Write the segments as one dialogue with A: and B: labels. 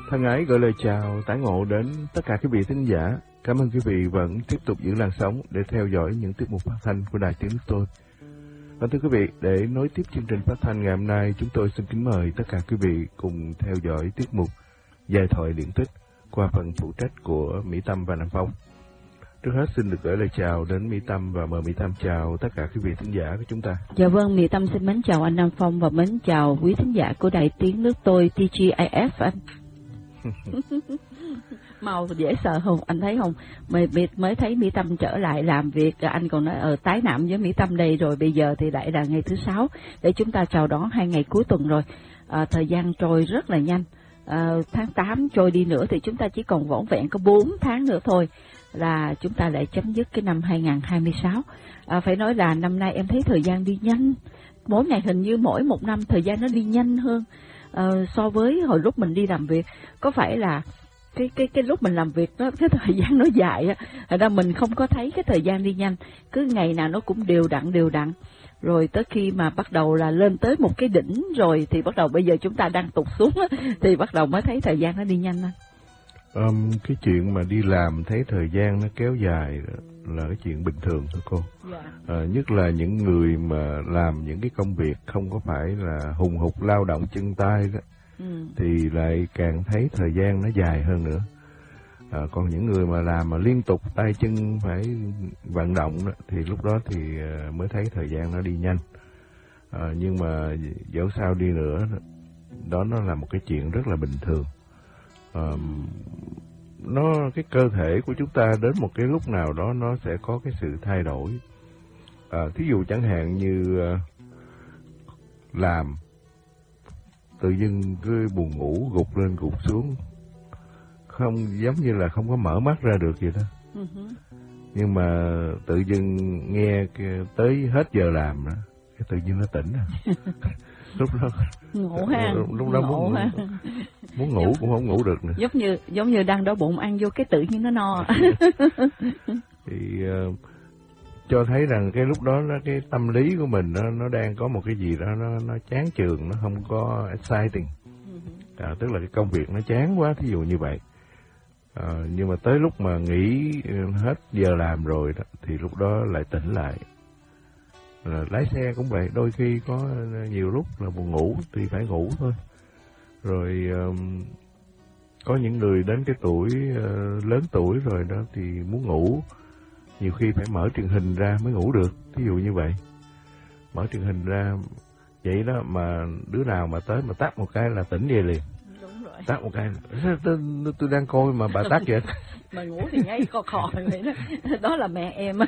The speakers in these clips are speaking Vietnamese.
A: Thân ái gửi lời chào tái ngộ đến tất cả quý vị thính giả. Cảm ơn quý vị vẫn tiếp tục giữ làn sóng để theo dõi những tiết mục phát thanh của Đài Tiếng Nước Tôi. Và thưa quý vị, để nối tiếp chương trình phát thanh ngày hôm nay, chúng tôi xin kính mời tất cả quý vị cùng theo dõi tiết mục Giai thoại điển tích qua phần phụ trách của Mỹ Tâm và Nam Phong. Trước hết xin được gửi lời chào đến Mỹ Tâm và mời Mỹ Tâm chào tất cả quý vị thính giả của chúng ta.
B: Dạ vâng, Mỹ Tâm xin mến chào anh Nam Phong và mến chào quý thính giả của Đài Tiếng Nước Tôi TGIF anh. Màu dễ sợ không? Anh thấy không? Mới thấy Mỹ Tâm trở lại làm việc, anh còn nói tái nạm với Mỹ Tâm đây rồi, bây giờ thì lại là ngày thứ 6 để chúng ta chào đón 2 ngày cuối tuần rồi. Thời gian trôi rất là nhanh. Tháng 8 trôi đi nữa thì chúng ta chỉ còn vỏn vẹn có 4 tháng nữa thôi là chúng ta lại chấm dứt cái năm 2026. Phải nói là năm nay em thấy thời gian đi nhanh, mỗi ngày hình như mỗi một năm thời gian nó đi nhanh hơn so với hồi lúc mình đi làm việc. Có phải là cái lúc mình làm việc đó, cái thời gian nó dài á, thật ra mình không có thấy cái thời gian đi nhanh, cứ ngày nào nó cũng đều đặn, rồi tới khi mà bắt đầu là lên tới một cái đỉnh rồi thì bắt đầu bây giờ chúng ta đang tụt xuống á, thì bắt đầu mới thấy thời gian nó đi nhanh á.
A: Cái chuyện mà đi làm thấy thời gian nó kéo dài là cái chuyện bình thường thôi cô. Nhất là những người mà làm những cái công việc không có phải là hùng hục lao động chân tay đó, thì lại càng thấy thời gian nó dài hơn nữa. Còn những người mà làm mà liên tục tay chân phải vận động đó, thì lúc đó thì mới thấy thời gian nó đi nhanh. Nhưng mà dẫu sao đi nữa, đó nó là một cái chuyện rất là bình thường. Cái cơ thể của chúng ta đến một cái lúc nào đó nó sẽ có cái sự thay đổi. Thí dụ chẳng hạn như làm tự dưng cứ buồn ngủ, gục lên gục xuống, không giống như là không có mở mắt ra được vậy đó. Nhưng mà tự dưng nghe tới hết giờ làm đó, cái tự nhiên nó tỉnh rồi. Lúc đó
B: ngủ ha,
A: lúc đó muốn ngủ cũng không ngủ được nữa.
B: Giống như đang đói bụng ăn vô cái tự nhiên nó no.
A: Thì cho thấy rằng cái lúc đó cái tâm lý của mình nó đang có một cái gì đó nó chán chường, nó không có exciting. Tức là cái công việc nó chán quá, thí dụ như vậy. Nhưng mà tới lúc mà nghỉ hết giờ làm rồi đó, thì lúc đó lại tỉnh lại. Lái xe cũng vậy, đôi khi có nhiều lúc là buồn ngủ thì phải ngủ thôi. Rồi có những người đến cái tuổi lớn tuổi rồi đó thì muốn ngủ, nhiều khi phải mở truyền hình ra mới ngủ được, thí dụ như vậy. Mở truyền hình ra vậy đó, mà đứa nào mà tới mà tắt một cái là tỉnh về liền.
B: Đúng rồi.
A: Tắt một cái, tôi đang coi mà bà tắt vậy.
B: Mà ngủ thì ngáy khò vậy đó. Đó là mẹ em.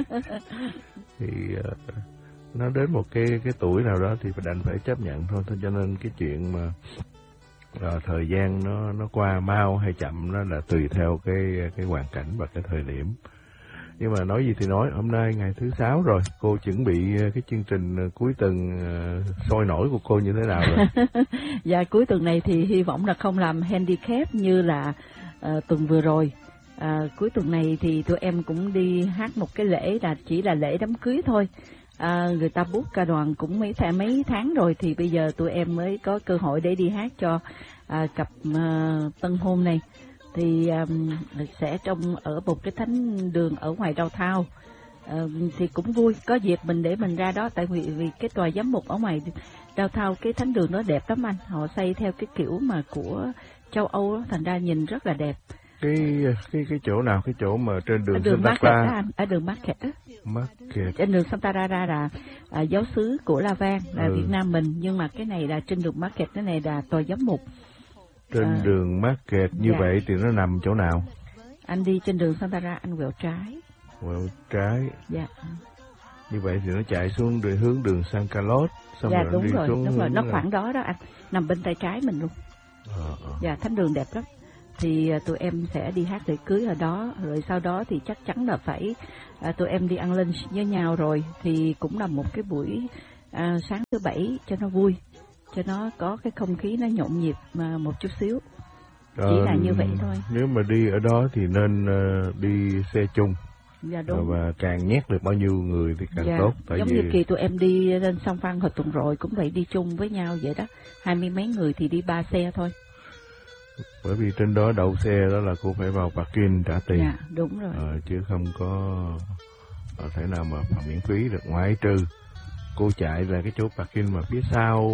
A: Thì nó đến một cái tuổi nào đó thì đành phải chấp nhận thôi. Cho nên cái chuyện mà thời gian nó qua mau hay chậm nó là tùy theo cái hoàn cảnh và cái thời điểm. Nhưng mà nói gì thì nói, hôm nay ngày thứ 6 rồi, cô chuẩn bị cái chương trình cuối tuần sôi nổi của cô như thế nào rồi?
B: Dạ, cuối tuần này thì hy vọng là không làm handicap như là tuần vừa rồi. Cuối tuần này thì tụi em cũng đi hát một cái lễ là chỉ là lễ đám cưới thôi. Người ta book ca đoàn cũng mấy tháng rồi, thì bây giờ tụi em mới có cơ hội để đi hát cho cặp tân hôn này. Thì sẽ ở một cái thánh đường ở ngoài Downtown. Thì cũng vui, có dịp mình để mình ra đó, tại vì cái tòa giám mục ở ngoài Downtown, cái thánh đường nó đẹp lắm anh, họ xây theo cái kiểu mà của châu Âu đó, thành ra nhìn rất là đẹp.
A: Cái chỗ nào, cái chỗ mà trên đường
B: Santa Clara, ở đường Market á. Trên đường Santa Clara là giáo xứ của La Vang, là Việt Nam mình, nhưng mà cái này là trên đường Market, cái này là tòa giám mục.
A: Trên đường Market như vậy thì nó nằm chỗ nào?
B: Anh đi trên đường Santa Clara, anh quẹo trái.
A: Quẹo trái.
B: Dạ.
A: Như vậy thì nó chạy xuống hướng đường San Carlos. Xong
B: dạ
A: rồi
B: đúng rồi, nó
A: là...
B: khoảng đó đó anh, nằm bên tay trái mình luôn. Dạ, thánh đường đẹp lắm. Thì tụi em sẽ đi hát lễ cưới ở đó, rồi sau đó thì chắc chắn là phải tụi em đi ăn lunch với nhau, rồi thì cũng là một cái buổi sáng thứ Bảy cho nó vui, cho nó có cái không khí nó nhộn nhịp một chút xíu. Chỉ là như vậy thôi.
A: Nếu mà đi ở đó thì nên đi xe chung.
B: Dạ đúng.
A: Và càng nhét được bao nhiêu người thì càng tốt. Tại
B: giống
A: vì...
B: như kỳ tụi em đi lên Sông Phan hồi tuần rồi cũng vậy, đi chung với nhau vậy đó. 20 mấy người thì đi 3 xe thôi.
A: Bởi vì trên đó đậu xe đó là cô phải vào parking trả tiền.
B: Dạ, đúng rồi.
A: Chứ không có thể nào mà miễn phí được, ngoại trừ cô chạy là cái chỗ parking mà phía sau,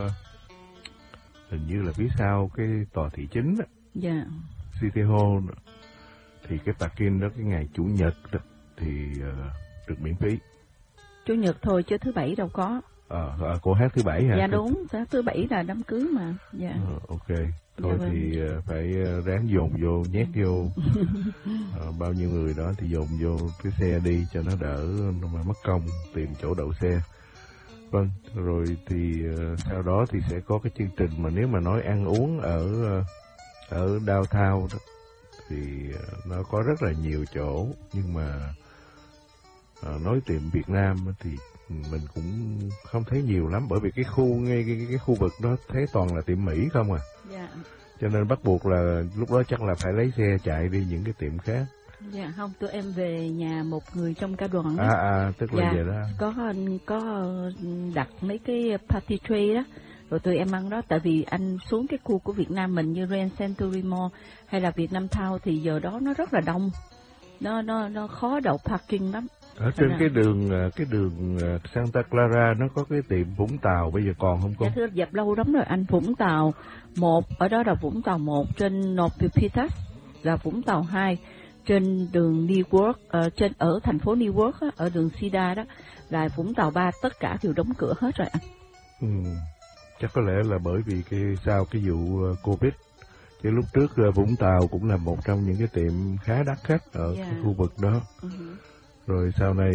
A: hình như là phía sau cái tòa thị chính đó,
B: Dạ.
A: City Hall đó, thì cái parking đó cái ngày chủ nhật đó, thì được miễn phí.
B: Chủ nhật thôi chứ thứ bảy đâu có.
A: Cô hát thứ bảy hả?
B: Dạ đúng, thứ bảy là đám cưới mà. Dạ.
A: Ok, thôi dạ, thì phải ráng dồn vô, nhét vô bao nhiêu người đó thì dồn vô cái xe đi cho nó đỡ mà mất công tìm chỗ đậu xe. Vâng, rồi thì sau đó thì sẽ có cái chương trình mà nếu mà nói ăn uống ở downtown đó, thì nó có rất là nhiều chỗ, nhưng mà nói tiệm Việt Nam thì mình cũng không thấy nhiều lắm, bởi vì cái khu ngay cái khu vực đó thấy toàn là tiệm Mỹ không à.
B: Dạ.
A: Cho nên bắt buộc là lúc đó chắc là phải lấy xe chạy đi những cái tiệm khác.
B: Dạ không, tụi em về nhà một người trong cả đoàn đó.
A: Tức là vậy đó.
B: Có đặt mấy cái party tray đó, rồi tụi em ăn đó. Tại vì anh xuống cái khu của Việt Nam mình như Grand Century Mall hay là Việt Nam Town thì giờ đó nó rất là đông, nó khó đậu parking lắm.
A: Ở trên cái đường Santa Clara nó có cái tiệm Vũng Tàu, bây giờ còn không con?
B: Dạ thưa, dẹp lâu lắm rồi anh. Vũng Tàu 1, ở đó là Vũng Tàu 1 trên Nautilus, là Vũng Tàu 2 trên đường Newark, ở thành phố Newark á, ở đường Sida đó, là Vũng Tàu 3, tất cả đều đóng cửa hết rồi anh.
A: Chắc có lẽ là bởi vì sau cái vụ Covid, chứ lúc trước Vũng Tàu cũng là một trong những cái tiệm khá đắt khách ở cái khu vực đó. Rồi sau này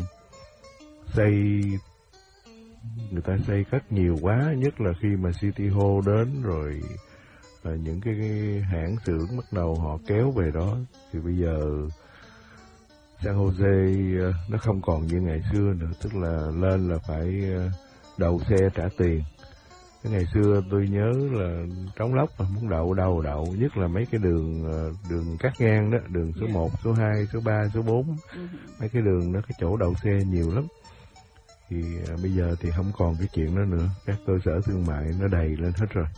A: người ta xây cất nhiều quá, nhất là khi mà City Hall đến rồi những cái hãng xưởng bắt đầu họ kéo về đó, thì bây giờ San Jose nó không còn như ngày xưa nữa, tức là lên là phải đậu xe trả tiền. Cái ngày xưa tôi nhớ là trống lốc mà muốn đậu, nhất là mấy cái đường cắt ngang đó, đường số 1, số 2, số 3, số 4, mấy cái đường đó cái chỗ đậu xe nhiều lắm. Thì bây giờ thì không còn cái chuyện đó nữa, các cơ sở thương mại nó đầy lên hết rồi.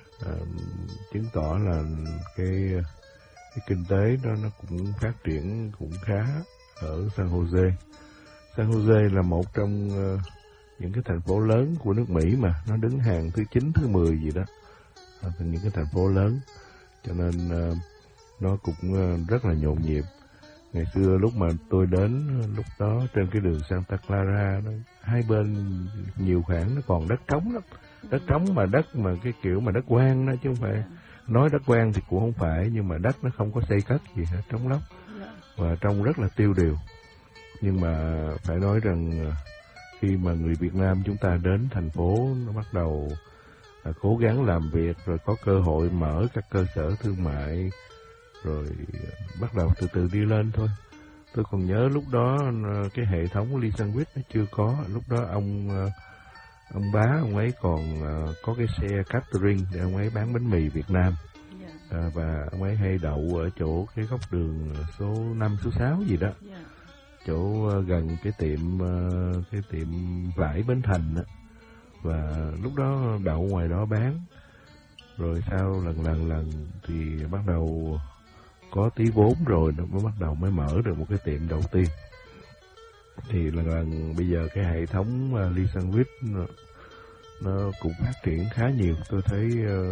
A: Chứng tỏ là cái kinh tế đó nó cũng phát triển cũng khá ở San Jose. San Jose là một trong những cái thành phố lớn của nước Mỹ mà nó đứng hàng thứ 9, thứ 10 gì đó, những cái thành phố lớn, cho nên nó cũng rất là nhộn nhịp. Ngày xưa lúc mà tôi đến, lúc đó trên cái đường Santa Clara đó, hai bên nhiều khoảng nó còn đất trống lắm, đất trống mà đất mà cái kiểu mà đất quang đó, chứ không phải nói đất quang thì cũng không phải, nhưng mà đất nó không có xây cất gì hết, trống lóc và trông rất là tiêu điều. Nhưng mà phải nói rằng khi mà người Việt Nam chúng ta đến thành phố, nó bắt đầu cố gắng làm việc, rồi có cơ hội mở các cơ sở thương mại, rồi bắt đầu từ từ đi lên thôi. Tôi còn nhớ lúc đó cái hệ thống Lee Sandwich nó chưa có, lúc đó ông bá ông ấy còn có cái xe catering để ông ấy bán bánh mì Việt Nam. Và ông ấy hay đậu ở chỗ cái góc đường số 5, số 6 gì đó, chỗ gần cái tiệm vải Bến Thành đó. Và lúc đó đậu ngoài đó bán, rồi sau lần thì bắt đầu có tí vốn rồi mới bắt đầu mới mở được một cái tiệm đầu tiên. Thì lần bây giờ cái hệ thống Lee Sandwich nó cũng phát triển khá nhiều. Tôi thấy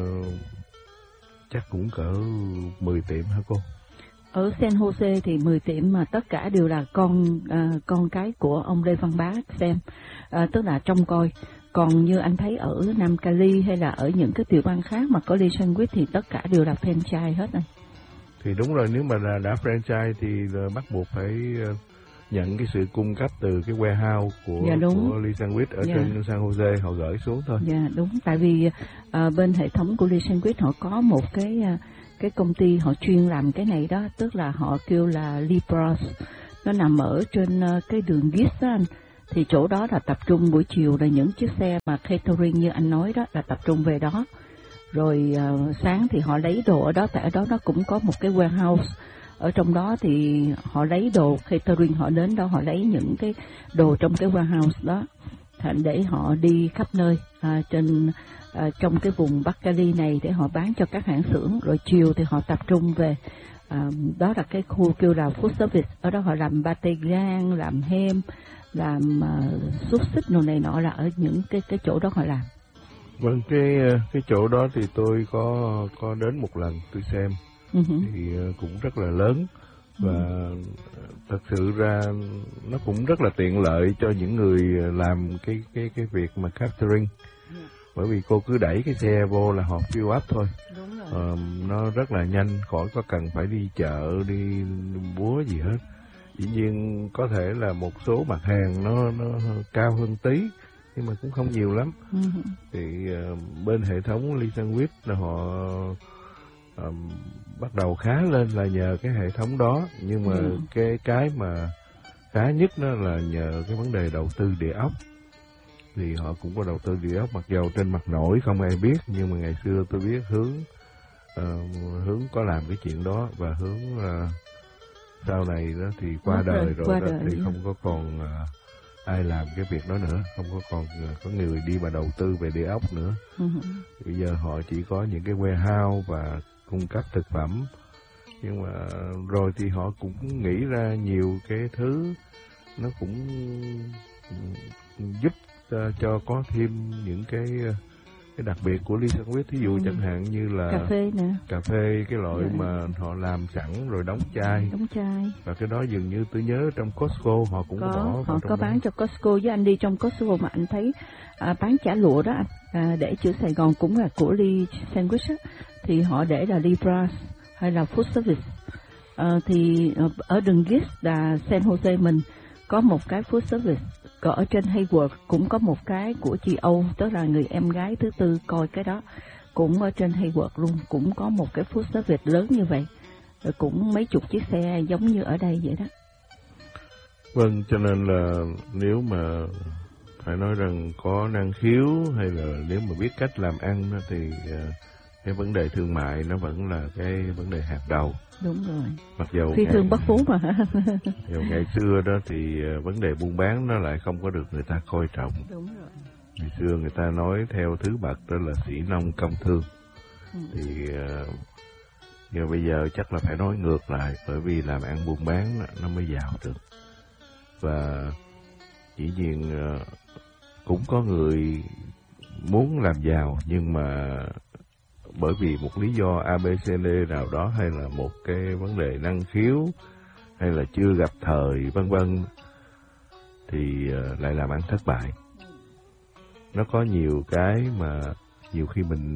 A: chắc cũng cỡ 10 tiệm hả cô?
B: Ở San Jose thì 10 tiệm mà tất cả đều là con cái của ông Lê Văn Bá xem, tức là trông coi. Còn như anh thấy ở Nam Cali hay là ở những cái tiểu bang khác mà có Lee Sandwich thì tất cả đều là franchise hết anh.
A: Thì đúng rồi, nếu mà đã franchise thì bắt buộc phải nhận cái sự cung cấp từ cái warehouse của Lee Sandwich ở trên San Jose, họ gửi xuống thôi.
B: Dạ đúng, tại vì bên hệ thống của Lee Sandwich họ có một cái công ty họ chuyên làm cái này đó, tức là họ kêu là Lee Bros. Nó nằm ở trên cái đường Gis đó anh. Thì chỗ đó là tập trung buổi chiều là những chiếc xe mà catering như anh nói đó là tập trung về đó. Rồi sáng thì họ lấy đồ ở đó, tại ở đó nó cũng có một cái warehouse. Ở trong đó thì họ lấy đồ catering, họ đến đó họ lấy những cái đồ trong cái warehouse đó. để họ đi khắp nơi trong cái vùng Bắc Cali này để họ bán cho các hãng xưởng, rồi chiều thì họ tập trung về đó là cái khu kêu là food service, ở đó họ làm pate gan, làm hem, làm xúc xích đồ này nọ, là ở những cái chỗ đó họ làm.
A: Vâng, cái chỗ đó thì tôi có đến một lần tôi xem, thì cũng rất là lớn, và thật sự ra nó cũng rất là tiện lợi cho những người làm cái việc mà catering. Bởi vì cô cứ đẩy cái xe vô là họ fill up thôi.
B: Đúng rồi.
A: Nó rất là nhanh, khỏi có cần phải đi chợ, đi búa gì hết. Dĩ nhiên có thể là một số mặt hàng nó cao hơn tí, nhưng mà cũng không nhiều lắm. Thì bên hệ thống Lee Sandwich là họ bắt đầu khá lên là nhờ cái hệ thống đó, nhưng mà cái mà khá nhất đó là nhờ cái vấn đề đầu tư địa ốc. Thì họ cũng có đầu tư địa ốc, mặc dầu trên mặt nổi không ai biết, nhưng mà ngày xưa tôi biết Hướng có làm cái chuyện đó, và Hướng sau này đó thì qua đời rồi đó, thì không có còn ai làm cái việc đó nữa, không có còn có người đi mà đầu tư về địa ốc nữa. Bây giờ họ chỉ có những cái warehouse và cung cấp thực phẩm, nhưng mà rồi thì họ cũng nghĩ ra nhiều cái thứ nó cũng giúp cho có thêm những cái đặc biệt của Lee Sandwich. Thí dụ chẳng hạn như là cà phê cái loại mà họ làm sẵn rồi đóng chai, và cái đó dường như tôi nhớ trong Costco họ cũng có
B: họ có bán cho Costco. Với anh đi trong Costco mà anh thấy bán chả lụa đó anh, để chữ Sài Gòn cũng là của Lee Sandwich á, thì họ để là Lee Brass hay là Food Service. Thì ở đường Gist là San Jose mình có một cái Food Service, còn ở trên Hayward cũng có một cái của chị Âu, tức là người em gái thứ tư coi cái đó, cũng ở trên Hayward luôn, cũng có một cái Food Service lớn như vậy, rồi cũng mấy chục chiếc xe giống như ở đây vậy đó.
A: Vâng, cho nên là nếu mà phải nói rằng có năng khiếu hay là nếu mà biết cách làm ăn thì cái vấn đề thương mại nó vẫn là cái vấn đề hàng đầu.
B: Đúng rồi.
A: Mặc dầu
B: phi thương bất phú mà.
A: Dầu ngày xưa đó thì vấn đề buôn bán nó lại không có được người ta coi trọng.
B: Đúng rồi.
A: Ngày xưa người ta nói theo thứ bậc đó là sĩ nông công thương. Thì nhưng bây giờ chắc là phải nói ngược lại, bởi vì làm ăn buôn bán nó mới giàu được. Và dĩ nhiên cũng có người muốn làm giàu, nhưng mà bởi vì một lý do ABCD nào đó, hay là một cái vấn đề năng khiếu, hay là chưa gặp thời vân vân, thì lại làm ăn thất bại. Nó có nhiều cái mà nhiều khi mình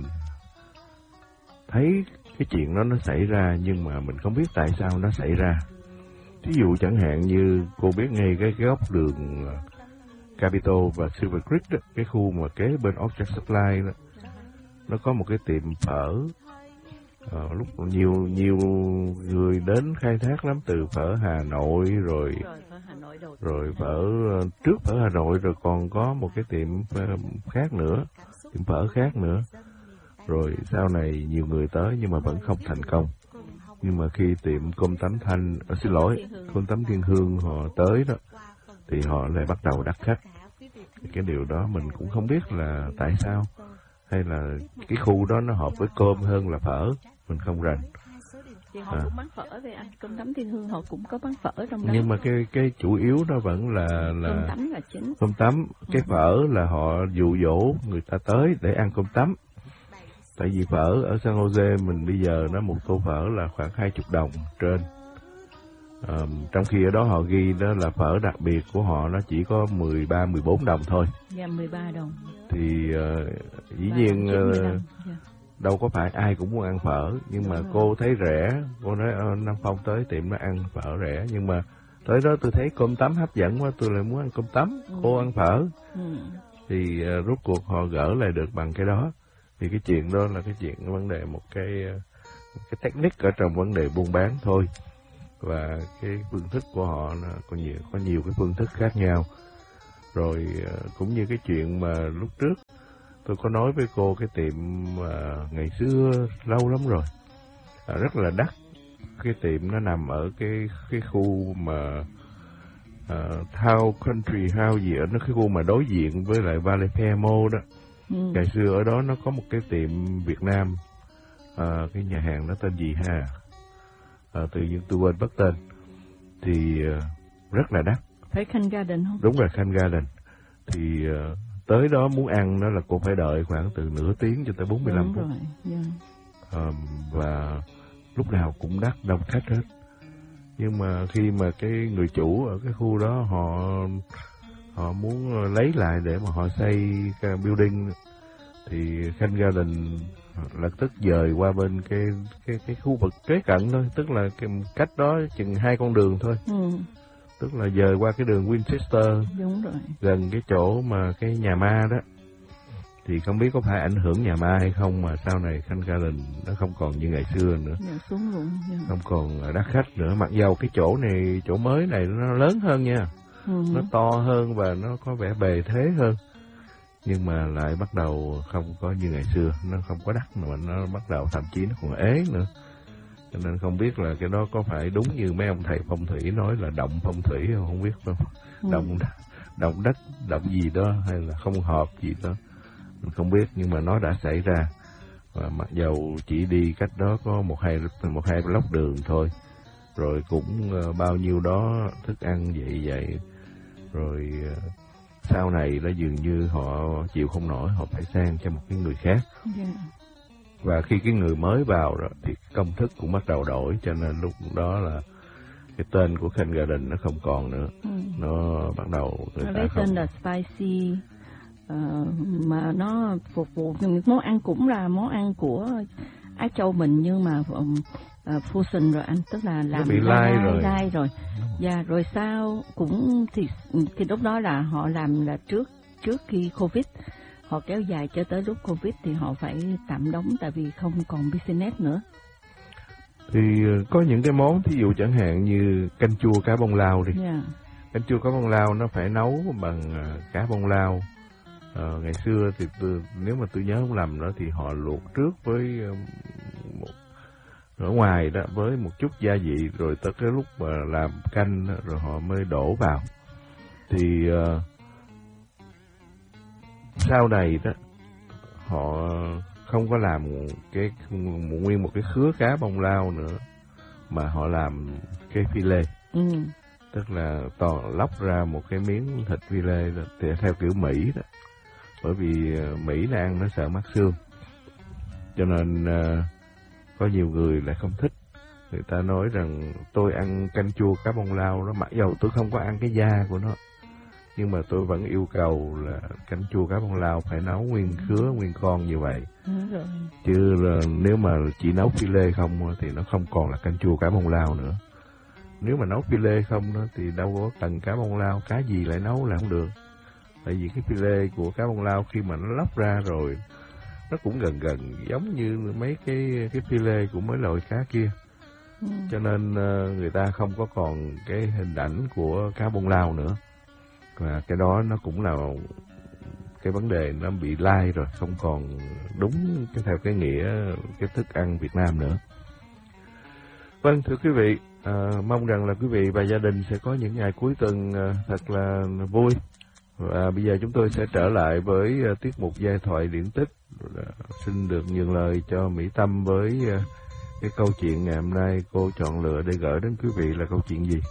A: thấy cái chuyện đó nó xảy ra, nhưng mà mình không biết tại sao nó xảy ra. Ví dụ chẳng hạn như cô biết ngay cái góc đường Capitol và Silver Creek đó, cái khu mà kế bên Orchard Supply đó, nó có một cái tiệm phở. Lúc nhiều người đến khai thác lắm, từ phở Hà Nội rồi phở trước phở Hà Nội, rồi còn có một cái tiệm khác nữa, tiệm phở khác nữa. Rồi sau này nhiều người tới nhưng mà vẫn không thành công. Nhưng mà khi tiệm Cơm Tấm Thanh, Cơm Tấm Thiên Hương họ tới đó, thì họ lại bắt đầu đắt khách. Cái điều đó mình cũng không biết là tại sao, hay là cái khu đó nó hợp với cơm hơn là phở, mình không rành.
B: Thì họ cũng bán phở về anh, Cơm Tấm Thiên Hương họ cũng có bán phở trong đó.
A: Nhưng mà cái chủ yếu nó vẫn là
B: cơm tấm là chính.
A: Cơm tấm, cái phở là họ dụ dỗ người ta tới để ăn cơm tấm. Tại vì phở ở San Jose mình bây giờ nó một tô phở là khoảng 20 đồng trên. Trong khi ở đó họ ghi đó là phở đặc biệt của họ nó chỉ có 13-14 đồng thôi.
B: Dạ, 13 đồng.
A: Thì dĩ nhiên đâu có phải ai cũng muốn ăn phở, nhưng mà cô thấy rẻ, cô nói Nam Phong tới tiệm nó ăn phở rẻ, nhưng mà tới đó tôi thấy cơm tấm hấp dẫn quá, tôi lại muốn ăn cơm tấm, cô ăn phở. Thì rốt cuộc họ gỡ lại được bằng cái đó. Thì cái chuyện đó là cái chuyện vấn đề một cái technique ở trong vấn đề buôn bán thôi. Và cái phương thức của họ nó có nhiều cái phương thức khác nhau. Rồi cũng như cái chuyện mà lúc trước tôi có nói với cô, cái tiệm ngày xưa lâu lắm rồi, rất là đắt. Cái tiệm nó nằm ở cái khu mà Town Country House gì ở nó cái khu mà đối diện với lại Valley Fair Mall đó. Ngày xưa ở đó nó có một cái tiệm Việt Nam, cái nhà hàng nó tên gì ha, tự nhiên tôi quên mất tên, thì rất là đắt.
B: Phải Khanh Garden không?
A: Đúng rồi, Khanh Garden. Thì tới đó muốn ăn đó là cô phải đợi khoảng từ nửa tiếng cho tới 45 phút. Và lúc nào cũng đắt, đông khách hết. Nhưng mà khi mà cái người chủ ở cái khu đó họ muốn lấy lại để mà họ xây cái building, thì Khanh Garden lập tức dời qua bên cái khu vực kế cận thôi, tức là cách đó chừng 2 con đường thôi. Tức là dời qua cái đường Winchester.
B: Đúng rồi. Gần
A: cái chỗ mà cái nhà ma đó. Thì không biết có phải ảnh hưởng nhà ma hay không mà sau này Khanh Garden nó không còn như ngày xưa nữa.
B: Xuống luôn.
A: Không còn đắt khách nữa, mặc dầu cái chỗ này, chỗ mới này nó lớn hơn nha. Nó to hơn và nó có vẻ bề thế hơn. Nhưng mà lại bắt đầu không có như ngày xưa, nó không có đắt mà nó bắt đầu thậm chí nó còn ế nữa. Cho nên không biết là cái đó có phải đúng như mấy ông thầy phong thủy nói là động phong thủy không biết không? Động đất, động gì đó hay là không hợp gì đó. Mình không biết, nhưng mà nó đã xảy ra. Và mặc dầu chỉ đi cách đó có một hai lốc đường thôi. Rồi cũng bao nhiêu đó thức ăn vậy. Rồi sau này nó dường như họ chịu không nổi, họ phải sang cho một cái người khác. Và khi cái người mới vào đó thì công thức cũng bắt đầu đổi, cho nên lúc đó là cái tên của Khanh Garden nó không còn nữa. Nó bắt đầu người ta không...
B: tên là Spicy, mà nó phục vụ món ăn cũng là món ăn của Á Châu mình, nhưng mà fusion rồi anh, tức là làm lai rồi. Và rồi sau cũng thì lúc đó là họ làm là trước khi Covid, họ kéo dài cho tới lúc Covid thì họ phải tạm đóng tại vì không còn business nữa.
A: Thì có những cái món thí dụ chẳng hạn như canh chua cá bông lau đi. Canh chua cá bông lau nó phải nấu bằng cá bông lau. Ngày xưa thì nếu mà tôi nhớ không lầm đó thì họ luộc trước với ở ngoài đó với một chút gia vị, rồi tới cái lúc mà làm canh đó, rồi họ mới đổ vào. Thì sau này đó họ không có làm nguyên một cái khứa cá bông lau nữa, mà họ làm cái phi lê. Tức là toàn lóc ra một cái miếng thịt phi lê đó, thì theo kiểu Mỹ đó. Bởi vì Mỹ là ăn nó sợ mắc xương, cho nên có nhiều người lại không thích. Người ta nói rằng tôi ăn canh chua cá bông lau đó, mặc dầu tôi không có ăn cái da của nó, nhưng mà tôi vẫn yêu cầu là canh chua cá bông lau phải nấu nguyên khứa, nguyên con như vậy. Chứ nếu mà chỉ nấu phi lê không thì nó không còn là canh chua cá bông lau nữa. Nếu mà nấu phi lê không đó thì đâu có cần cá bông lau, cá gì lại nấu là không được. Tại vì cái phi lê của cá bông lau khi mà nó lóc ra rồi, nó cũng gần giống như mấy cái phi lê của mấy loại cá kia. Cho nên người ta không có còn cái hình ảnh của cá bông lau nữa. Và cái đó nó cũng là cái vấn đề, nó bị lai rồi, không còn đúng theo cái nghĩa cái thức ăn Việt Nam nữa. Vâng, thưa quý vị, mong rằng là quý vị và gia đình sẽ có những ngày cuối tuần thật là vui. Và bây giờ chúng tôi sẽ trở lại với tiết mục giai thoại điển tích. Xin được nhường lời cho Mỹ Tâm với cái câu chuyện ngày hôm nay cô chọn lựa để gửi đến quý vị là câu chuyện gì?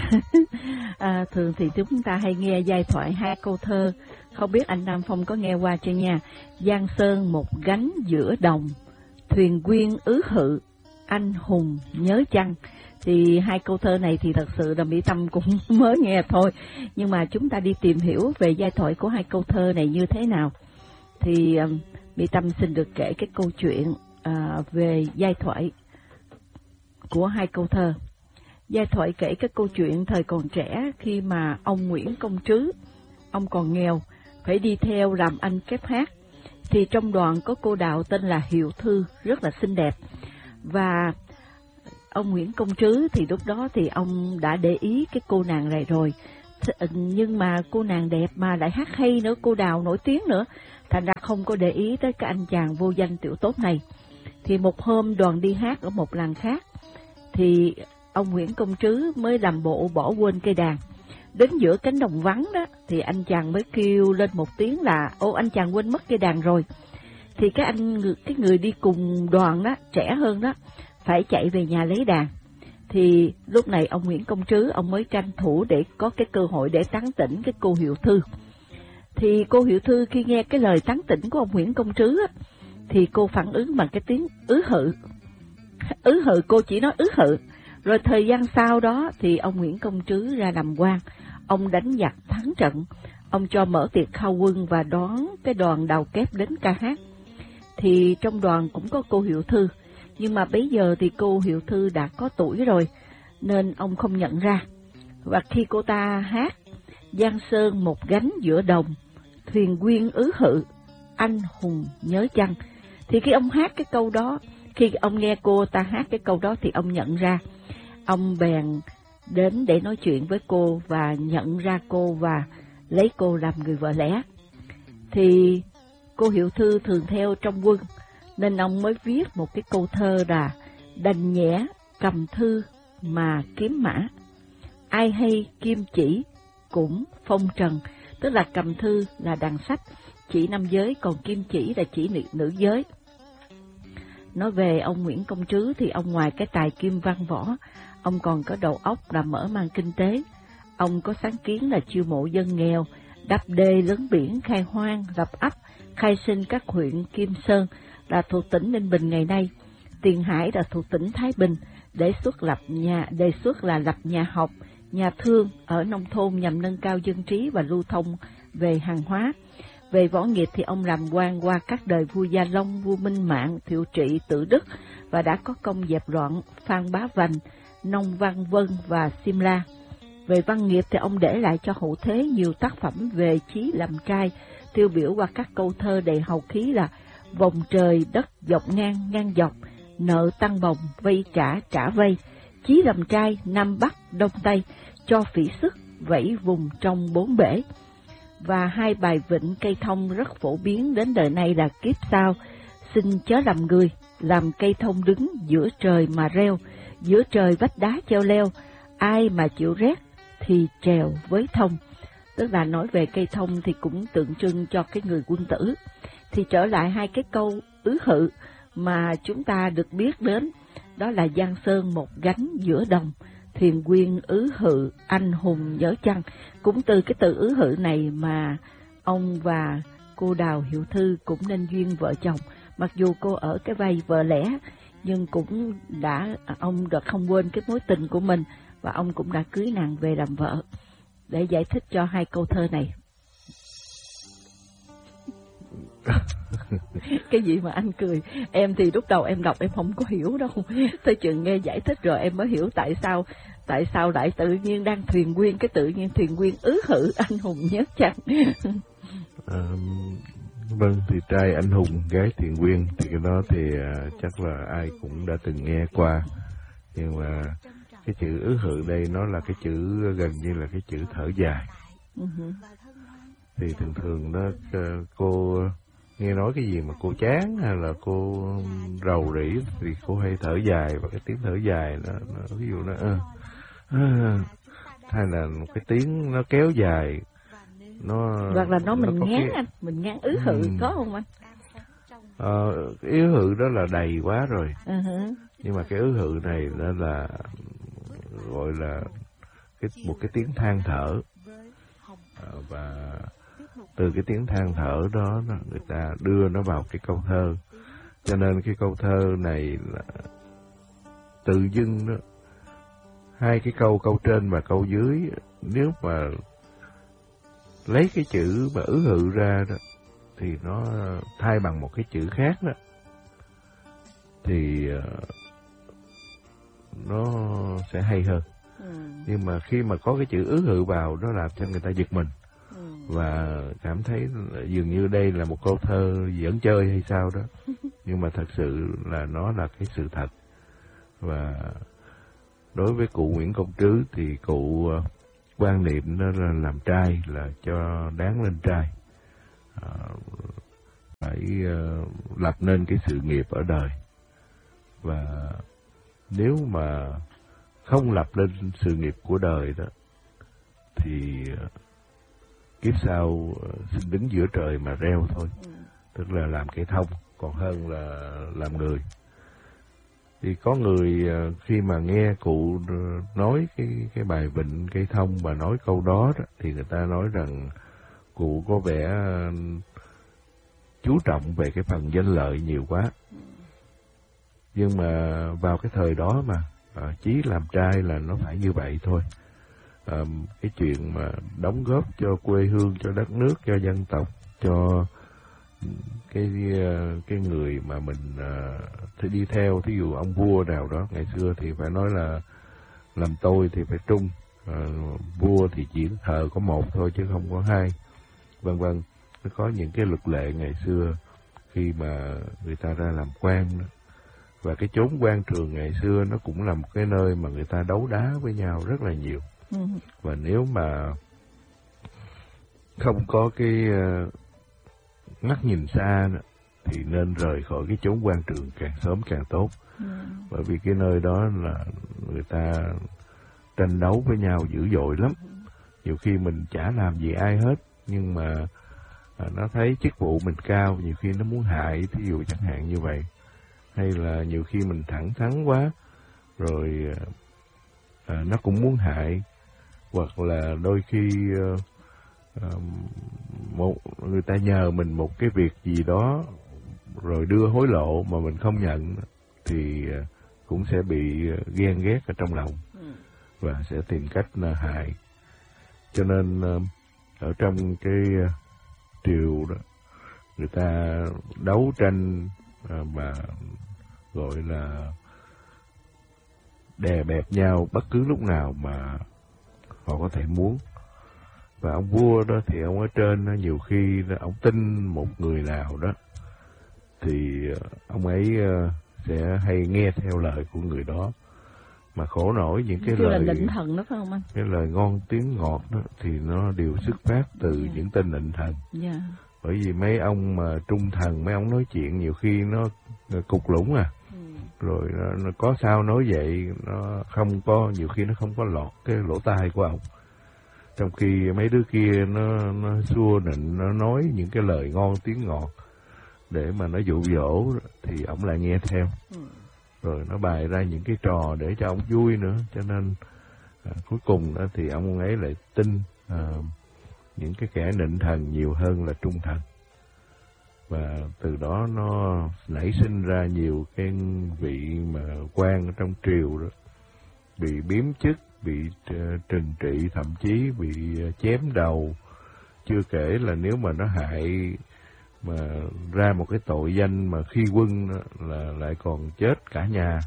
B: Thường thì chúng ta hay nghe giai thoại 2 câu thơ. Không biết anh Nam Phong có nghe qua chưa nha. Giang sơn một gánh giữa đồng, thuyền quyên ứ hự, anh hùng nhớ chăng. Thì 2 câu thơ này thì thật sự là Mỹ Tâm cũng mới nghe thôi. Nhưng mà chúng ta đi tìm hiểu về giai thoại của 2 câu thơ này như thế nào. Thì Mỹ Tâm xin được kể cái câu chuyện về giai thoại của 2 câu thơ. Giai thoại kể cái câu chuyện thời còn trẻ khi mà ông Nguyễn Công Trứ, ông còn nghèo, phải đi theo làm anh kép hát. Thì trong đoàn có cô đạo tên là Hiệu Thư, rất là xinh đẹp. Và ông Nguyễn Công Trứ thì lúc đó thì ông đã để ý cái cô nàng này rồi. Nhưng mà cô nàng đẹp mà lại hát hay nữa, cô đào nổi tiếng nữa. Thành ra không có để ý tới cái anh chàng vô danh tiểu tốt này. Thì một hôm đoàn đi hát ở một làng khác, thì ông Nguyễn Công Trứ mới làm bộ bỏ quên cây đàn. Đến giữa cánh đồng vắng đó thì anh chàng mới kêu lên một tiếng là ô, anh chàng quên mất cây đàn rồi. Thì cái người đi cùng đoàn đó, trẻ hơn đó, phải chạy về nhà lấy đàn. Thì lúc này ông Nguyễn Công Trứ ông mới tranh thủ để có cái cơ hội để tán tỉnh cái cô Hiệu Thư. Thì cô Hiệu Thư khi nghe cái lời tán tỉnh của ông Nguyễn Công Trứ á, thì cô phản ứng bằng cái tiếng ứ hự. Ứ hự, cô chỉ nói ứ hự. Rồi thời gian sau đó thì ông Nguyễn Công Trứ ra làm quan, ông đánh giặc thắng trận, ông cho mở tiệc khao quân và đón cái đoàn đào kép đến ca hát. Thì trong đoàn cũng có cô Hiệu Thư, nhưng mà bây giờ thì cô Hiệu Thư đã có tuổi rồi, nên ông không nhận ra. Và khi cô ta hát Giang Sơn một gánh giữa đồng, thuyền quyên ứ hự, anh hùng nhớ chăng, thì khi ông hát cái câu đó, khi ông nghe cô ta hát cái câu đó thì ông nhận ra. Ông bèn đến để nói chuyện với cô và nhận ra cô và lấy cô làm người vợ lẽ. Thì cô Hiệu Thư thường theo trong quân, nên ông mới viết một cái câu thơ là đành nhẽ cầm thư mà kiếm mã, ai hay kim chỉ cũng phong trần. Tức là cầm thư là đàn sách chỉ nam giới, còn kim chỉ là chỉ nữ giới. Nói về ông Nguyễn Công Trứ thì ông ngoài cái tài kim văn võ, ông còn có đầu óc là mở mang kinh tế. Ông có sáng kiến là chiêu mộ dân nghèo, đắp đê lớn biển, khai hoang, lập ấp, khai sinh các huyện Kim Sơn là thuộc tỉnh Ninh Bình ngày nay, Tiền Hải là thuộc tỉnh Thái Bình, đề xuất là lập nhà học, nhà thương ở nông thôn nhằm nâng cao dân trí và lưu thông về hàng hóa. Về võ nghiệp thì ông làm quan qua các đời vua Gia Long, vua Minh Mạng, Thiệu Trị, Tự Đức và đã có công dẹp loạn Phan Bá Vành, Nông Văn Vân và Simla. Về văn nghiệp thì ông để lại cho hậu thế nhiều tác phẩm về chí làm trai, tiêu biểu qua các câu thơ đầy hào khí là vòng trời đất dọc ngang ngang dọc, nợ tăng bồng vây trả vây, chí làm trai Nam Bắc Đông Tây, cho phỉ sức vẫy vùng trong bốn bể. Và hai bài vịnh cây thông rất phổ biến đến đời nay là kiếp sau xin chớ làm người, làm cây thông đứng giữa trời mà reo, giữa trời vách đá treo leo, ai mà chịu rét thì trèo với thông. Tức là nói về cây thông thì cũng tượng trưng cho cái người quân tử. Thì trở lại hai cái câu ứ hự mà chúng ta được biết đến, đó là Giang Sơn một gánh giữa đồng, thuyền quyên ứ hự, anh hùng nhớ chăng. Cũng từ cái từ ứ hự này mà ông và cô Đào Hiệu Thư cũng nên duyên vợ chồng. Mặc dù cô ở cái vai vợ lẽ, nhưng cũng ông đã không quên cái mối tình của mình, và ông cũng đã cưới nàng về làm vợ. Để giải thích cho hai câu thơ này. Cái gì mà anh cười? Em thì lúc đầu em đọc em không có hiểu đâu. Tới chừng nghe giải thích rồi em mới hiểu tại sao lại tự nhiên đang thuyền quyên, cái tự nhiên thuyền quyên ứ hự, anh hùng nhớ chăng.
A: Vâng, thì trai anh hùng, gái thuyền quyên, thì cái đó thì chắc là ai cũng đã từng nghe qua. Nhưng mà cái chữ ứ hự đây nó là cái chữ gần như là cái chữ thở dài. Thì thường đó cô nghe nói cái gì mà cô chán hay là cô rầu rĩ thì cô hay thở dài, và cái tiếng thở dài nó ví dụ nó hay là một cái tiếng nó kéo dài, nó
B: hoặc là mình ngán anh, mình ngán ứ hự có không anh?
A: Ứ hự đó là đầy quá rồi. Nhưng mà cái ứ hự này đó là gọi là một cái tiếng than thở, và từ cái tiếng than thở đó người ta đưa nó vào cái câu thơ. Cho nên cái câu thơ này là tự dưng đó, hai cái câu trên và câu dưới, nếu mà lấy cái chữ mà ứ hự ra đó thì nó thay bằng một cái chữ khác đó, thì nó sẽ hay hơn. Nhưng mà khi mà có cái chữ ứ hự vào, đó làm cho người ta giật mình và cảm thấy dường như đây là một câu thơ giỡn chơi hay sao đó. Nhưng mà thật sự là nó là cái sự thật. Và đối với cụ Nguyễn Công Trứ thì cụ quan niệm đó là làm trai là cho đáng lên trai, phải lập nên cái sự nghiệp ở đời. Và nếu mà không lập lên sự nghiệp của đời đó thì kiếp sau xin đứng giữa trời mà reo thôi. Tức là làm cây thông còn hơn là làm người. Thì có người khi mà nghe cụ nói cái bài vịnh cây thông và nói câu đó, thì người ta nói rằng cụ có vẻ chú trọng về cái phần danh lợi nhiều quá. Nhưng mà vào cái thời đó mà chí làm trai là nó phải như vậy thôi. Cái chuyện mà đóng góp cho quê hương, cho đất nước, cho dân tộc, cho cái người mà mình thì đi theo, thí dụ ông vua nào đó ngày xưa thì phải nói là làm tôi thì phải trung, vua thì chỉ thờ có một thôi chứ không có hai, vân vân. Nó có những cái luật lệ ngày xưa khi mà người ta ra làm quan đó. Và cái chốn quan trường ngày xưa nó cũng là một cái nơi mà người ta đấu đá với nhau rất là nhiều. Và nếu mà không có cái mắt nhìn xa đó, thì nên rời khỏi cái chốn quan trường càng sớm càng tốt. Bởi vì cái nơi đó là người ta tranh đấu với nhau dữ dội lắm. Nhiều khi mình chả làm gì ai hết, nhưng mà nó thấy chức vụ mình cao, nhiều khi nó muốn hại, thí dụ chẳng hạn như vậy. Hay là nhiều khi mình thẳng thắn quá, rồi nó cũng muốn hại. Hoặc là đôi khi người ta nhờ mình một cái việc gì đó, rồi đưa hối lộ mà mình không nhận, thì cũng sẽ bị ghen ghét ở trong lòng và sẽ tìm cách hại. Cho nên ở trong cái triều đó, người ta đấu tranh mà gọi là đè bẹp nhau bất cứ lúc nào mà họ có thể muốn. Và ông vua đó thì ông ở trên nhiều khi ông tin một người nào đó thì ông ấy sẽ hay nghe theo lời của người đó. Mà khổ nổi những cái lời
B: nịnh thần đó phải không anh?
A: Cái lời ngon tiếng ngọt đó thì nó đều xuất phát từ những tên nịnh thần. Bởi vì mấy ông mà trung thần, mấy ông nói chuyện nhiều khi nó cục lũng rồi nó có sao nói vậy, nó không có, nhiều khi nó không có lọt cái lỗ tai của ông. Trong khi mấy đứa kia nó xua nịnh, nó nói những cái lời ngon tiếng ngọt để mà nó dụ dỗ, thì ông lại nghe theo. Rồi nó bày ra những cái trò để cho ông vui nữa. Cho nên cuối cùng đó thì ông ấy lại tin những cái kẻ nịnh thần nhiều hơn là trung thần. Và từ đó nó nảy sinh ra nhiều cái vị mà quan trong triều đó bị biếm chức, bị trừng trị, thậm chí bị chém đầu. Chưa kể là nếu mà nó hại mà ra một cái tội danh mà khi quân đó, là lại còn chết cả nhà,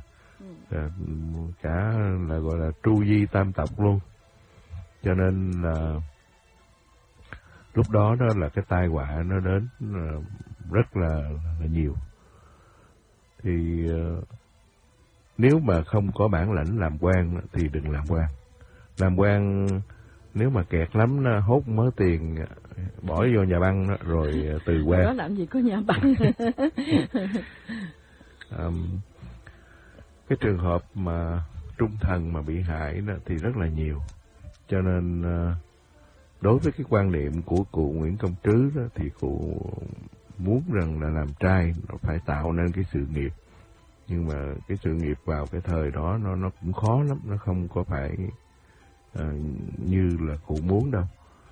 A: cả là gọi là tru di tam tộc luôn. Cho nên là lúc đó đó là cái tai họa nó đến rất là nhiều. Thì nếu mà không có bản lãnh làm quan thì đừng làm quan. Làm quan nếu mà kẹt lắm nó hốt mớ tiền bỏ vô nhà băng rồi từ quan.
B: Đó làm gì có nhà băng.
A: Cái trường hợp mà trung thần mà bị hại đó thì rất là nhiều. Cho nên đối với cái quan niệm của cụ Nguyễn Công Trứ đó, thì cụ muốn rằng là làm trai nó phải tạo nên cái sự nghiệp. Nhưng mà cái sự nghiệp vào cái thời đó nó cũng khó lắm, nó không có phải như là cụ muốn đâu.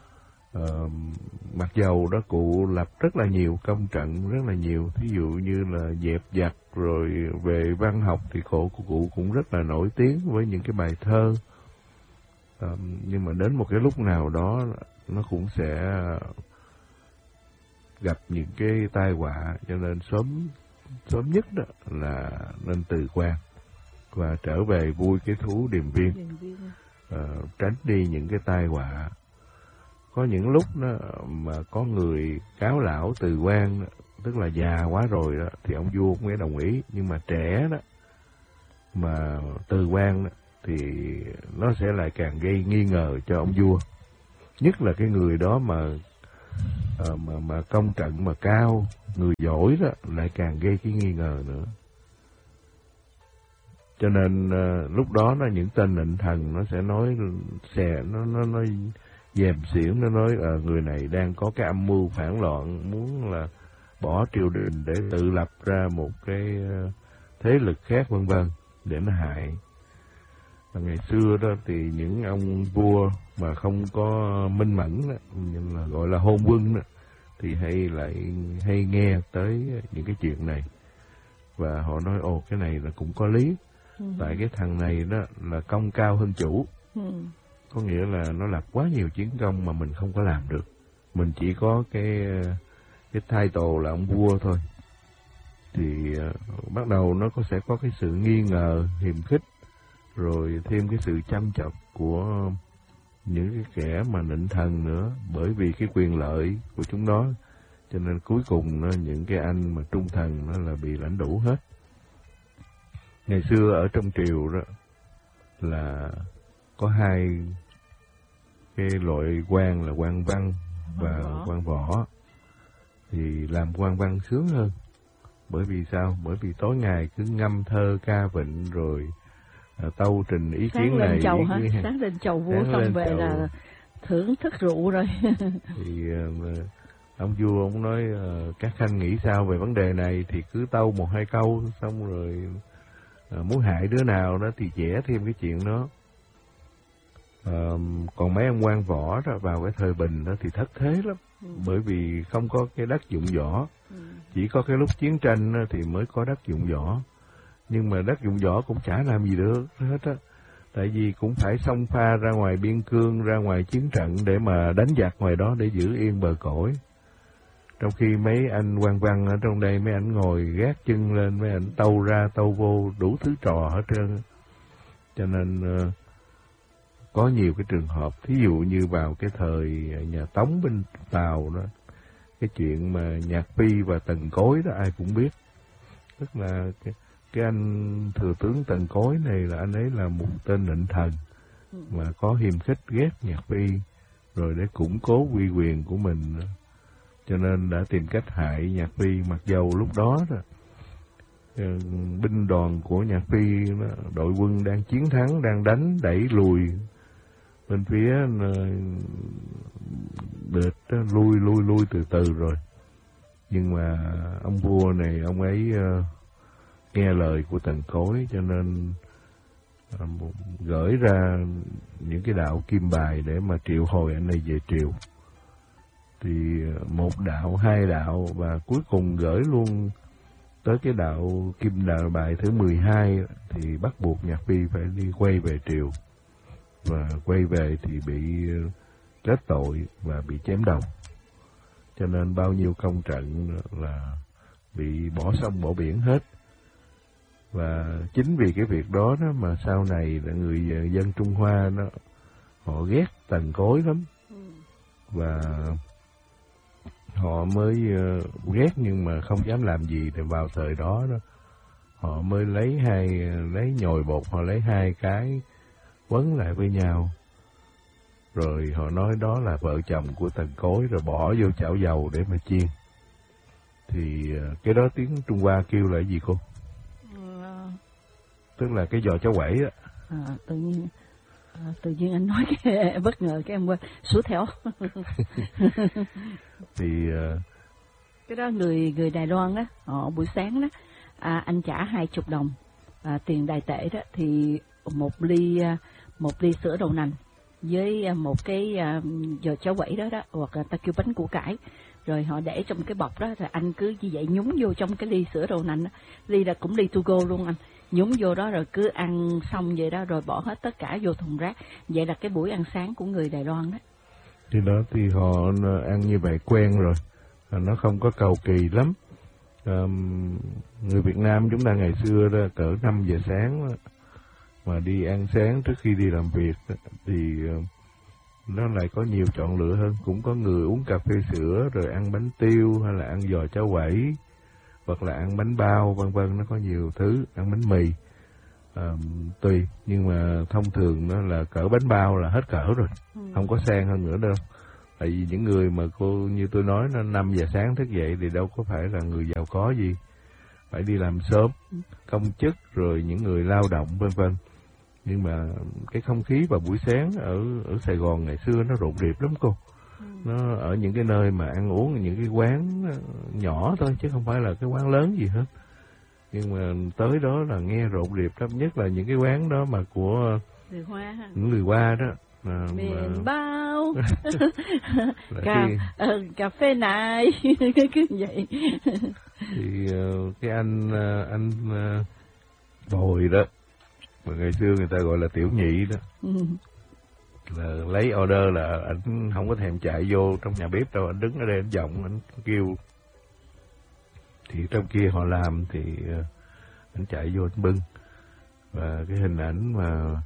A: Mặc dầu đó cụ lập rất là nhiều công trận, rất là nhiều, thí dụ như là dẹp giặc, rồi về văn học thì cụ cũng rất là nổi tiếng với những cái bài thơ. Nhưng mà đến một cái lúc nào đó nó cũng sẽ gặp những cái tai họa, cho nên sớm nhất đó là nên từ quan và trở về vui cái thú điềm viên, tránh đi những cái tai họa. Có những lúc đó mà có người cáo lão từ quan, tức là già quá rồi đó, thì ông vua cũng mới đồng ý. Nhưng mà trẻ đó mà từ quan đó, thì nó sẽ lại càng gây nghi ngờ cho ông vua. Nhất là cái người đó mà công trận mà cao, người giỏi đó, lại càng gây cái nghi ngờ nữa. Cho nên lúc đó những tên nịnh thần nó sẽ nói nó dèm xiển, nó nói người này đang có cái âm mưu phản loạn, muốn là bỏ triều đình để tự lập ra một cái thế lực khác vân vân để nó hại. Và ngày xưa đó thì những ông vua mà không có minh mẫn đó, là gọi là hôn quân đó, thì hay nghe tới những cái chuyện này, và họ nói ồ cái này là cũng có lý. Tại cái thằng này đó là công cao hơn chủ. Có nghĩa là nó lập quá nhiều chiến công mà mình không có làm được. Mình chỉ có cái title là ông vua thôi. Thì bắt đầu nó sẽ có cái sự nghi ngờ, hiềm khích, rồi thêm cái sự chăm chọc của những cái kẻ mà nịnh thần nữa, bởi vì cái quyền lợi của chúng nó. Cho nên cuối cùng những cái anh mà trung thần nó là bị lãnh đủ hết. Ngày xưa ở trong triều đó là có hai cái loại quan là quan văn và quan võ. Thì làm quan văn sướng hơn. Bởi vì sao? Bởi vì tối ngày cứ ngâm thơ ca vịnh rồi tâu trình ý kiến này.
B: Sáng lên chầu vua xong về chầu. Là thưởng thức rượu rồi.
A: Thì ông vua ông nói các khanh nghĩ sao về vấn đề này, thì cứ tâu một hai câu xong rồi muốn hại đứa nào đó thì vẽ thêm cái chuyện đó. Còn mấy ông quan võ đó vào cái thời Bình đó thì thất thế lắm. Bởi vì không có cái đất dụng võ. Chỉ có cái lúc chiến tranh thì mới có đất dụng võ. Nhưng mà đất dụng võ cũng chả làm gì được hết á. Tại vì cũng phải xông pha ra ngoài biên cương, ra ngoài chiến trận để mà đánh giặc ngoài đó để giữ yên bờ cõi. Trong khi mấy anh quan văn ở trong đây, mấy anh ngồi gác chân lên, mấy anh tâu ra tâu vô đủ thứ trò hết trơn. Cho nên có nhiều cái trường hợp, thí dụ như vào cái thời nhà Tống bên Tàu đó, cái chuyện mà Nhạc Phi và Tần Cối đó ai cũng biết. Tức là cái anh thừa tướng Tần Cối này là anh ấy là một tên nịnh thần mà có hiềm khích ghét Nhạc Phi, rồi để củng cố uy quyền của mình, cho nên đã tìm cách hại Nhạc Phi. Mặc dầu lúc đó binh đoàn của Nhạc Phi, đội quân đang chiến thắng, đang đánh đẩy lùi bên phía địch, lui từ từ rồi. Nhưng mà ông vua này, ông ấy nghe lời của Tần Cối, cho nên gửi ra những cái đạo kim bài để mà triệu hồi anh này về triều. Thì một đạo, hai đạo, và cuối cùng gửi luôn tới cái đạo kim đạo bài thứ 12 thì bắt buộc Nhạc Phi phải đi quay về triều. Và quay về thì bị kết tội và bị chém đầu. Cho nên bao nhiêu công trận là bị bỏ sông bỏ biển hết. Và chính vì cái việc đó mà sau này là người dân Trung Hoa họ ghét Tần Cối lắm. Và họ mới ghét nhưng mà không dám làm gì. Thì vào thời đó họ mới lấy nhồi bột, họ lấy hai cái quấn lại với nhau, rồi họ nói đó là vợ chồng của Tần Cối, rồi bỏ vô chảo dầu để mà chiên. Thì cái đó tiếng Trung Hoa kêu là gì cô? Tức là cái giò cháo quẩy á.
B: Tự nhiên anh nói cái bất ngờ cái em quên số theo.
A: Thì
B: cái đó người Đài Loan đó, họ buổi sáng đó anh trả 20 đồng tiền Đài tệ đó, thì một ly sữa đậu nành với một cái giò cháo quẩy đó, hoặc là ta kêu bánh củ cải, rồi họ để trong cái bọc đó, rồi anh cứ như vậy nhúng vô trong cái ly sữa đậu nành đó. Ly là cũng ly to go luôn anh, nhúng vô đó rồi cứ ăn xong vậy đó, rồi bỏ hết tất cả vô thùng rác. Vậy là cái buổi ăn sáng của người Đài Loan đó.
A: Thì đó thì họ ăn như vậy quen rồi, nó không có cầu kỳ lắm. Người Việt Nam chúng ta ngày xưa đó, cỡ 5 giờ sáng đó, mà đi ăn sáng trước khi đi làm việc đó, thì nó lại có nhiều chọn lựa hơn. Cũng có người uống cà phê sữa rồi ăn bánh tiêu, hay là ăn giò cháo quẩy, hoặc là ăn bánh bao vân vân. Nó có nhiều thứ, ăn bánh mì tùy. Nhưng mà thông thường nó là cỡ bánh bao là hết cỡ rồi, không có sang hơn nữa đâu. Tại vì những người mà cô như tôi nói, nó 5 giờ sáng thức dậy thì đâu có phải là người giàu có gì, phải đi làm sớm, công chức rồi những người lao động vân vân. Nhưng mà cái không khí vào buổi sáng ở Sài Gòn ngày xưa nó rộn rịp lắm cô. Nó ở những cái nơi mà ăn uống, những cái quán nhỏ thôi chứ không phải là cái quán lớn gì hết. Nhưng mà tới đó là nghe rộn rịp lắm, nhất là những cái quán đó mà của
B: người Hoa ha.
A: Những người Hoa đó.
B: Miền bao cà phê này cứ vậy.
A: Thì cái anh Bồi đó, mà ngày xưa người ta gọi là Tiểu Nhị đó, là lấy order là anh không có thèm chạy vô trong nhà bếp đâu, anh đứng ở đây anh giọng anh kêu. Thì trong kia họ làm thì anh chạy vô anh bưng. Và cái hình ảnh mà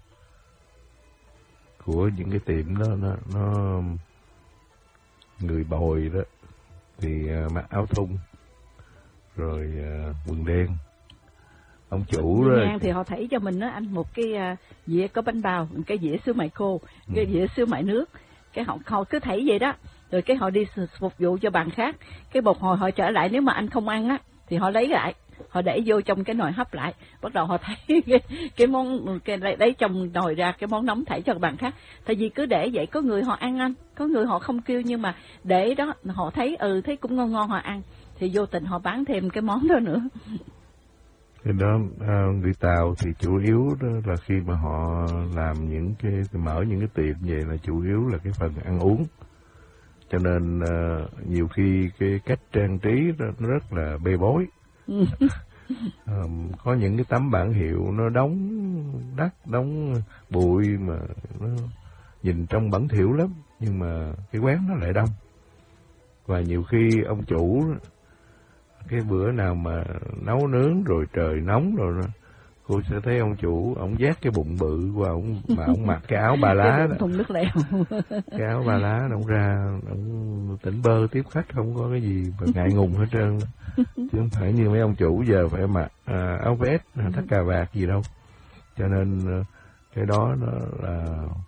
A: của những cái tiệm đó nó người Bồi đó thì mặc áo thun rồi quần đen. Ông chủ đó
B: thì họ thảy cho mình đó anh một cái dĩa có bánh bao, một cái dĩa xíu mại khô, cái dĩa xíu mại nước, cái họ cứ thảy vậy đó, rồi cái họ đi phục vụ cho bàn khác. Cái một hồi họ trở lại, nếu mà anh không ăn á thì họ lấy lại, họ để vô trong cái nồi hấp lại, bắt đầu họ thấy cái món lấy trong nồi ra cái món nóng thảy cho bàn khác. Tại vì cứ để vậy, có người họ ăn anh, có người họ không kêu, nhưng mà để đó họ thấy thấy cũng ngon ngon họ ăn, thì vô tình họ bán thêm cái món đó nữa.
A: Cái đó người Tàu thì chủ yếu đó là khi mà họ làm những cái mở những cái tiệm vậy là chủ yếu là cái phần ăn uống, cho nên nhiều khi cái cách trang trí đó nó rất là bê bối. Có những cái tấm bảng hiệu nó đóng đắt, đóng bụi mà nó nhìn trông bẩn thỉu lắm, nhưng mà cái quán nó lại đông. Và nhiều khi ông chủ cái bữa nào mà nấu nướng rồi trời nóng rồi đó, cô sẽ thấy ông chủ ông vác cái bụng bự qua ông mặc cái áo ba lá đó,
B: thùng nước lèo
A: cái áo ba lá ông ra ông tỉnh bơ tiếp khách, không có cái gì mà ngại ngùng hết trơn. Chứ không phải như mấy ông chủ giờ phải mặc áo vest, thắt cà vạt gì đâu. Cho nên cái đó nó là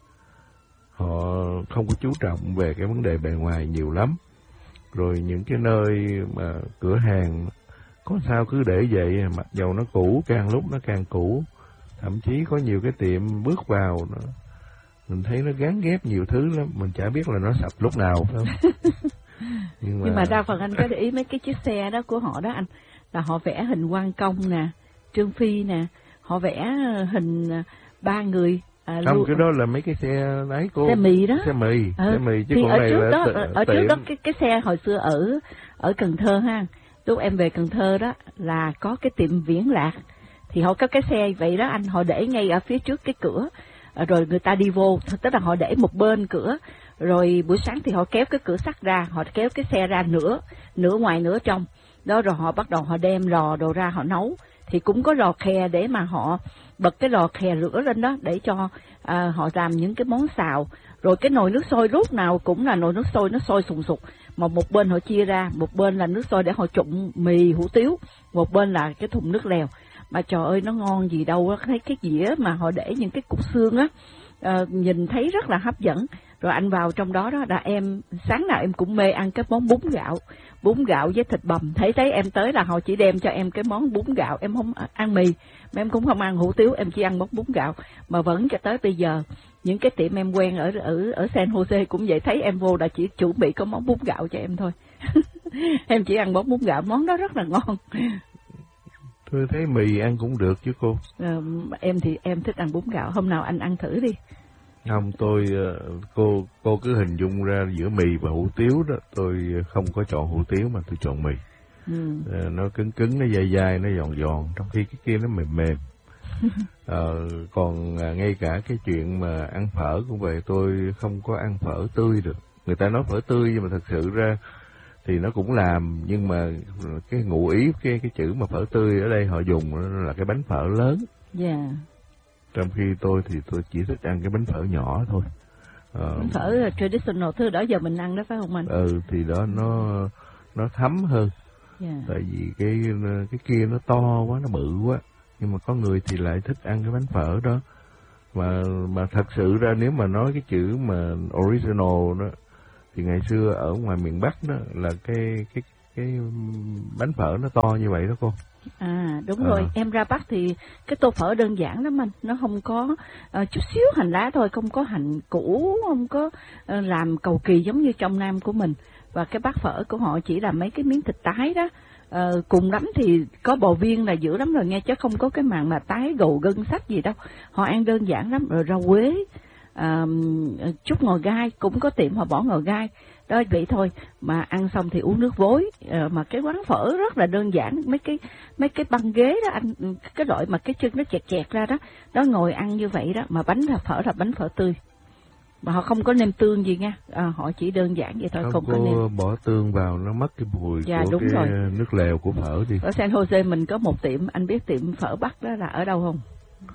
A: họ không có chú trọng về cái vấn đề bề ngoài nhiều lắm. Rồi những cái nơi mà cửa hàng có sao cứ để vậy, mặc dầu nó cũ, càng lúc nó càng cũ. Thậm chí có nhiều cái tiệm bước vào mình thấy nó gán ghép nhiều thứ lắm, mình chả biết là nó sập lúc nào phải không? Nhưng mà
B: đa phần anh có để ý mấy cái chiếc xe đó của họ đó anh, là họ vẽ hình Quan Công nè, Trương Phi nè, họ vẽ hình ba người.
A: Không, cái đó là mấy cái xe đấy cô.
B: Xe mì đó.
A: Xe mì chứ
B: thì
A: còn
B: ở
A: này
B: trước
A: là
B: đó, ở trước đó cái xe hồi xưa ở Cần Thơ ha. Lúc em về Cần Thơ đó là có cái tiệm Viễn Lạc, thì họ có cái xe vậy đó anh, họ để ngay ở phía trước cái cửa, rồi người ta đi vô, tức là họ để một bên cửa, rồi buổi sáng thì họ kéo cái cửa sắt ra, họ kéo cái xe ra nửa ngoài nửa trong đó, rồi họ bắt đầu họ đem lò đồ ra họ nấu. Thì cũng có lò khè để mà họ bật cái lò khè lửa lên đó để cho họ làm những cái món xào. Rồi cái nồi nước sôi lúc nào cũng là nồi nước sôi nó sôi sùng sục, mà một bên họ chia ra, một bên là nước sôi để họ trụng mì hủ tiếu, một bên là cái thùng nước lèo. Mà trời ơi nó ngon gì đâu, thấy cái dĩa mà họ để những cái cục xương á, nhìn thấy rất là hấp dẫn. Rồi anh vào trong đó đó là em sáng nào em cũng mê ăn cái món bún gạo với thịt bằm. Thấy em tới là họ chỉ đem cho em cái món bún gạo, em không ăn mì, mà em cũng không ăn hủ tiếu, em chỉ ăn món bún gạo. Mà vẫn cho tới bây giờ những cái tiệm em quen ở San Jose cũng vậy, thấy em vô là chỉ chuẩn bị có món bún gạo cho em thôi. Em chỉ ăn món bún gạo, món đó rất là ngon.
A: Tôi thấy mì ăn cũng được chứ cô.
B: Em thì em thích ăn bún gạo, hôm nào anh ăn thử đi.
A: Không, cô cứ hình dung ra giữa mì và hủ tiếu đó, tôi không có chọn hủ tiếu mà tôi chọn mì. Nó cứng, nó dai, nó giòn, trong khi cái kia nó mềm. Còn ngay cả cái chuyện mà ăn phở cũng vậy, tôi không có ăn phở tươi được. Người ta nói phở tươi nhưng mà thật sự ra thì nó cũng làm, nhưng mà cái ngụ ý cái chữ mà phở tươi ở đây họ dùng là cái bánh phở lớn. Trong khi tôi thì tôi chỉ thích ăn cái bánh phở nhỏ thôi.
B: Bánh phở traditional thứ đó giờ mình ăn đó phải không anh?
A: Thì đó nó thấm hơn. Tại vì cái kia nó to quá, nó bự quá. Nhưng mà có người thì lại thích ăn cái bánh phở đó. Mà thật sự ra nếu mà nói cái chữ mà original đó, thì ngày xưa ở ngoài miền Bắc đó là cái bánh phở nó to như vậy đó cô.
B: Đúng rồi, em ra Bắc thì cái tô phở đơn giản lắm anh, nó không có chút xíu hành lá thôi, không có hành củ, không có làm cầu kỳ giống như trong Nam của mình. Và cái bát phở của họ chỉ là mấy cái miếng thịt tái đó, cùng lắm thì có bò viên là dữ lắm rồi nghe, chứ không có cái màn mà tái gầu gân sách gì đâu. Họ ăn đơn giản lắm, rồi rau quế, chút ngò gai, cũng có tiệm họ bỏ ngò gai đó vậy thôi, mà ăn xong thì uống nước vối. Mà cái quán phở rất là đơn giản, mấy cái băng ghế đó anh, cái loại mà cái chân nó chẹt chẹt ra đó, đó ngồi ăn như vậy đó, mà bánh là bánh phở tươi, mà họ không có nêm tương gì nha, họ chỉ đơn giản vậy thôi, không có nêm.
A: Bỏ tương vào nó mất cái mùi của cái
B: rồi.
A: Nước lèo của phở đi.
B: Ở San Jose mình có một tiệm, anh biết tiệm phở Bắc đó là ở đâu không?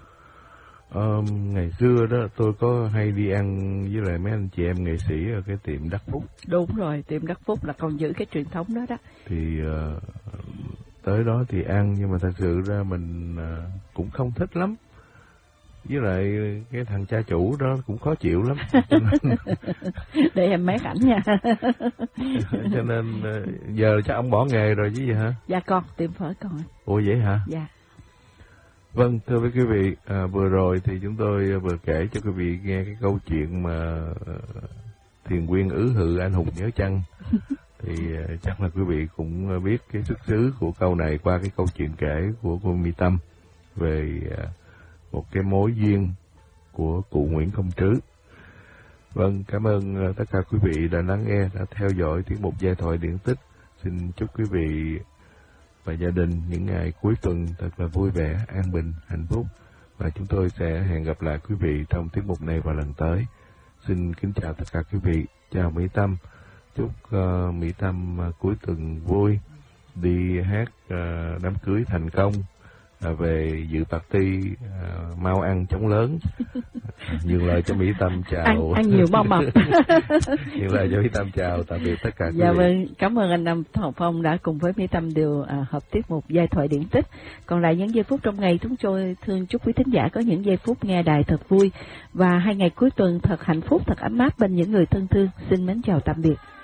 A: Ngày xưa đó tôi có hay đi ăn với lại mấy anh chị em nghệ sĩ ở cái tiệm Đắc Phúc.
B: Đúng rồi, tiệm Đắc Phúc là còn giữ cái truyền thống đó đó.
A: Thì tới đó thì ăn, nhưng mà thật sự ra mình cũng không thích lắm. Với lại cái thằng cha chủ đó cũng khó chịu lắm.
B: Để em mấy ảnh nha.
A: Cho nên giờ chắc ông bỏ nghề rồi chứ gì hả?
B: Dạ con, tiệm phở con.
A: Ủa vậy hả?
B: Dạ.
A: Vâng, thưa với quý vị, vừa rồi thì chúng tôi vừa kể cho quý vị nghe cái câu chuyện mà Thiền Quyên ứ hự anh hùng nhớ chăng. Thì chắc là quý vị cũng biết cái xuất xứ của câu này qua cái câu chuyện kể của cô My Tâm về một cái mối duyên của cụ Nguyễn Công Trứ. Vâng, cảm ơn tất cả quý vị đã lắng nghe, đã theo dõi tiết mục Giai thoại điển tích. Xin chúc quý vị và gia đình những ngày cuối tuần thật là vui vẻ, an bình, hạnh phúc. Và chúng tôi sẽ hẹn gặp lại quý vị trong tiết mục này vào lần tới. Xin kính chào tất cả quý vị. Chào Mỹ Tâm. Chúc Mỹ Tâm cuối tuần vui, đi hát đám cưới thành công, về dự party mau ăn chóng lớn. Nhường lời cho Mỹ Tâm chào.
B: Ăn nhiều bao mập.
A: Nhường lời cho Mỹ Tâm chào, tạm biệt tất cả quý vị.
B: Dạ vâng, cảm ơn anh Nam Hồng Phong đã cùng với Mỹ Tâm đều hợp tiết mục Giai thoại điển tích. Còn lại những giây phút trong ngày, chúng tôi thương chúc quý thính giả có những giây phút nghe đài thật vui và 2 ngày cuối tuần thật hạnh phúc, thật ấm áp bên những người thân thương. Xin mến chào tạm biệt.